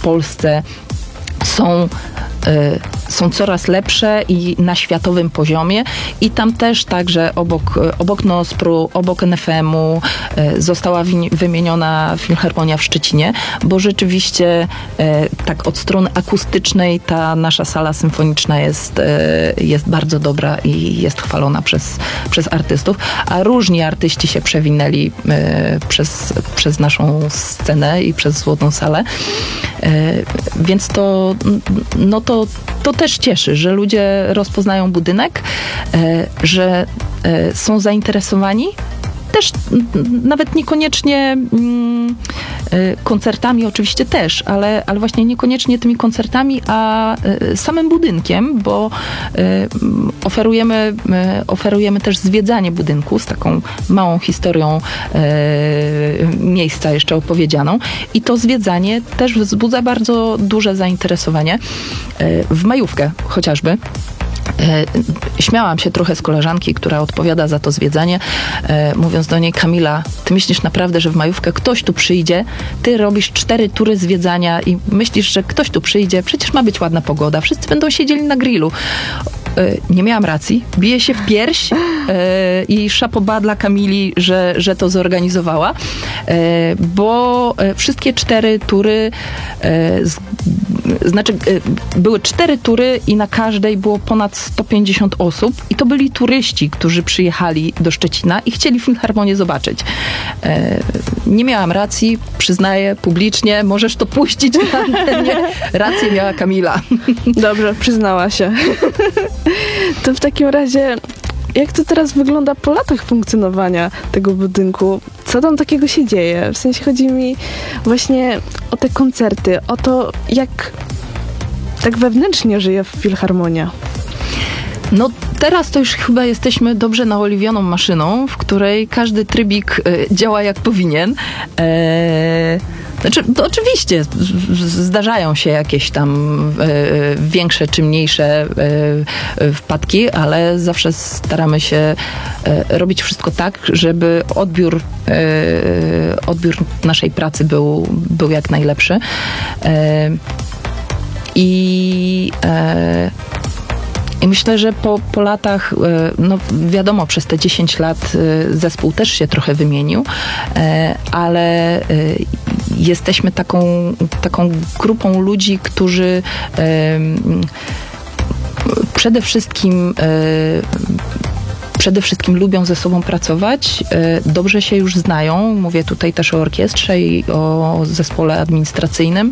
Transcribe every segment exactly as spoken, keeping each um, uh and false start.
Polsce są są coraz lepsze i na światowym poziomie i tam też także obok, obok Nospru, obok en ef emu została wymieniona Filharmonia w Szczecinie, bo rzeczywiście tak od strony akustycznej ta nasza sala symfoniczna jest, jest bardzo dobra i jest chwalona przez, przez artystów, a różni artyści się przewinęli przez, przez naszą scenę i przez Złotą Salę, więc to no to, to też cieszy, że ludzie rozpoznają budynek, że są zainteresowani. Też nawet niekoniecznie koncertami oczywiście też, ale, ale właśnie niekoniecznie tymi koncertami, a samym budynkiem, bo oferujemy, oferujemy też zwiedzanie budynku z taką małą historią miejsca jeszcze opowiedzianą i to zwiedzanie też wzbudza bardzo duże zainteresowanie w majówkę chociażby. Śmiałam się trochę z koleżanki, która odpowiada za to zwiedzanie, mówiąc do niej: Kamila, ty myślisz naprawdę, że w majówkę ktoś tu przyjdzie? Ty robisz cztery tury zwiedzania i myślisz, że ktoś tu przyjdzie? Przecież ma być ładna pogoda, wszyscy będą siedzieli na grillu. Nie miałam racji, biję się w pierś i szapoba dla Kamili, że, że to zorganizowała, bo wszystkie cztery tury, znaczy były cztery tury i na każdej było ponad sto pięćdziesiąt osób i to byli turyści, którzy przyjechali do Szczecina i chcieli Filharmonię zobaczyć. Nie miałam racji, przyznaję publicznie, możesz to puścić na antenie. Rację miała Kamila. Dobrze, przyznała się. To w takim razie, jak to teraz wygląda po latach funkcjonowania tego budynku? Co tam takiego się dzieje? W sensie chodzi mi właśnie o te koncerty, o to, jak tak wewnętrznie żyje Filharmonia. No teraz to już chyba jesteśmy dobrze naoliwioną maszyną, w której każdy trybik y, działa jak powinien. Eee, znaczy, to oczywiście zdarzają się jakieś tam y, większe czy mniejsze y, wpadki, ale zawsze staramy się y, robić wszystko tak, żeby odbiór, y, odbiór naszej pracy był, był jak najlepszy. Y, I y, I myślę, że po, po latach, no wiadomo, przez te dziesięć lat zespół też się trochę wymienił, ale jesteśmy taką, taką grupą ludzi, którzy przede wszystkim Przede wszystkim lubią ze sobą pracować, dobrze się już znają. Mówię tutaj też o orkiestrze i o zespole administracyjnym.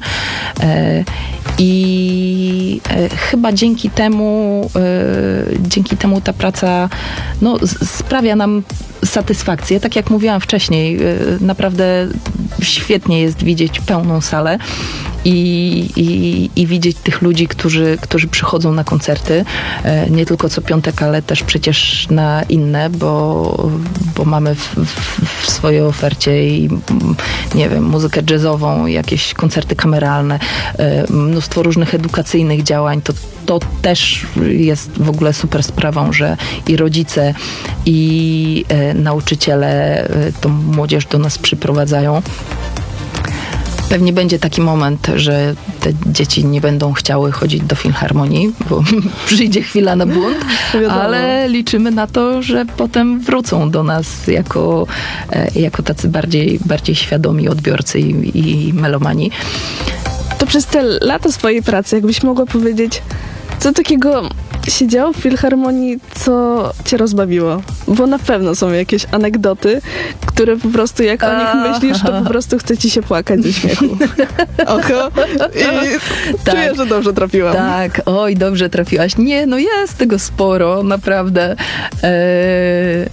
I chyba dzięki temu, dzięki temu ta praca no, sprawia nam satysfakcję. Tak jak mówiłam wcześniej, naprawdę świetnie jest widzieć pełną salę i, i, i widzieć tych ludzi, którzy, którzy przychodzą na koncerty. Nie tylko co piątek, ale też przecież na inne, bo, bo mamy w, w, w swojej ofercie i nie wiem, muzykę jazzową, jakieś koncerty kameralne, mnóstwo różnych edukacyjnych działań. To, to też jest w ogóle super sprawą, że i rodzice, i e, nauczyciele e, tą młodzież do nas przyprowadzają. Pewnie będzie taki moment, że te dzieci nie będą chciały chodzić do Filharmonii, bo przyjdzie chwila na bunt, ale liczymy na to, że potem wrócą do nas jako, jako tacy bardziej, bardziej świadomi odbiorcy i, i melomani. To przez te lata swojej pracy, jakbyś mogła powiedzieć, co takiego się działo w Filharmonii, co cię rozbawiło? Bo na pewno są jakieś anegdoty, które po prostu jak o nich myślisz, to po prostu chce ci się płakać ze śmiechu. Oho. I tak, czuję, że dobrze trafiłam. Tak, oj, dobrze trafiłaś. Nie, no jest tego sporo, naprawdę. Eee,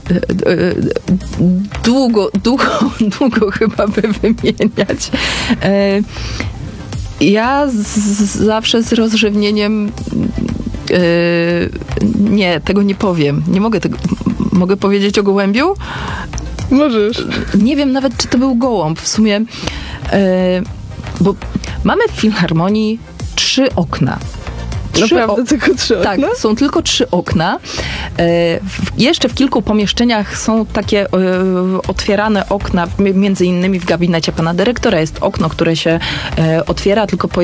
długo, długo, długo chyba by wymieniać. Eee, ja z, zawsze z rozrzewnieniem Yy, nie, tego nie powiem. Nie mogę tego... Mogę powiedzieć o gołębiu? Możesz. Nie wiem nawet, czy to był gołąb. W sumie, yy, bo mamy w Filharmonii trzy okna. Trzy Naprawdę o... tylko trzy okna? Tak, są tylko trzy okna. E, w, jeszcze w kilku pomieszczeniach są takie e, otwierane okna, między innymi w gabinecie pana dyrektora jest okno, które się e, otwiera tylko po